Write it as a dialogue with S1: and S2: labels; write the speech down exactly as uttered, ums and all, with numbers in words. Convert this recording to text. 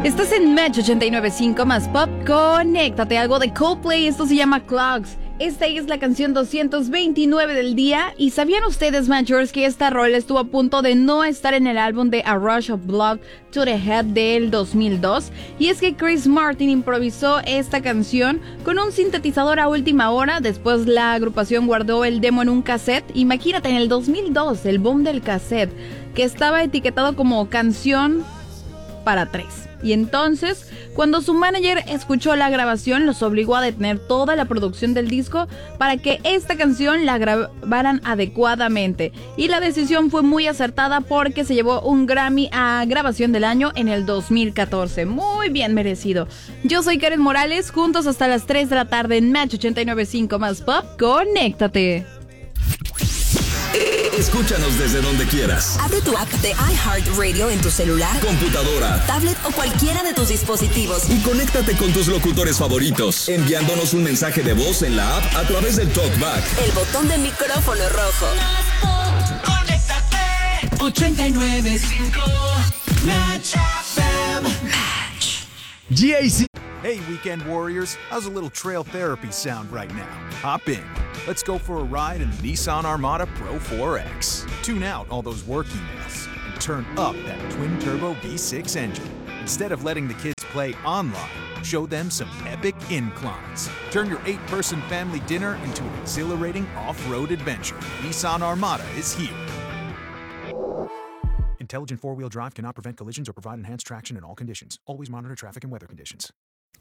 S1: Estás en Match ochenta y nueve punto cinco más Pop. Conéctate, algo de Coldplay. Esto se llama Clocks. Esta es la canción doscientos veintinueve del día. ¿Y sabían ustedes, Matchers, que esta rola estuvo a punto de no estar en el álbum de A Rush of Blood to the Head del dos mil dos? Y es que Chris Martin improvisó esta canción con un sintetizador a última hora. Después la agrupación guardó el demo en un cassette. Imagínate, en el dos mil dos, el boom del cassette, que estaba etiquetado como canción para tres. Y entonces, cuando su manager escuchó la grabación, los obligó a detener toda la producción del disco para que esta canción la grabaran adecuadamente. Y la decisión fue muy acertada porque se llevó un Grammy a grabación del año en el dos mil catorce. Muy bien merecido. Yo soy Karen Morales, juntos hasta las tres de la tarde en Match ochenta y nueve punto cinco más Pop. ¡Conéctate!
S2: Escúchanos desde donde quieras.
S3: Abre tu app de iHeartRadio en tu celular,
S2: computadora,
S3: tablet o cualquiera de tus dispositivos.
S2: Y conéctate con tus locutores favoritos, enviándonos un mensaje de voz en la app a través del TalkBack.
S3: El botón de micrófono rojo.
S4: Conéctate. ochenta y nueve punto cinco Match F M.
S5: Match. G A C.
S6: Hey, weekend warriors, how's a little trail therapy sound right now? Hop in. Let's go for a ride in the Nissan Armada Pro four X. Tune out all those work emails and turn up that twin-turbo V six engine. Instead of letting the kids play online, show them some epic inclines. Turn your eight-person family dinner into an exhilarating off-road adventure. Nissan Armada is here. Intelligent four-wheel drive cannot prevent collisions or provide enhanced traction in all conditions. Always monitor traffic and weather conditions.